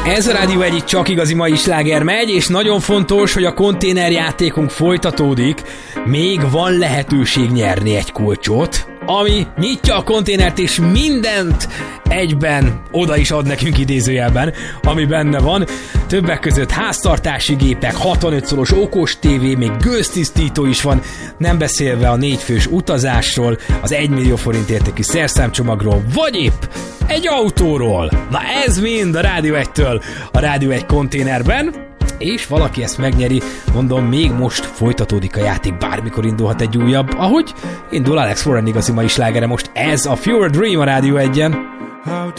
Ez a Rádió egy csak igazi mai sláger megy, és nagyon fontos, hogy a konténerjátékunk folytatódik. Még van lehetőség nyerni egy kulcsot, ami nyitja a konténert, és mindent egyben oda is ad nekünk idézőjelben, ami benne van. Többek között háztartási gépek, 65 szoros okos tévé, még gőztisztító is van, nem beszélve a 4 fős utazásról, az 1 millió forint értékű szerszámcsomagról, vagy épp egy autóról. Na ez mind a Rádió 1-től a Rádió 1 konténerben, és valaki ezt megnyeri, mondom, még most folytatódik a játék, bármikor indulhat egy újabb, ahogy indul Alex Warren igazi mai slágere most. Ez a Fever Dream a Rádió 1-en.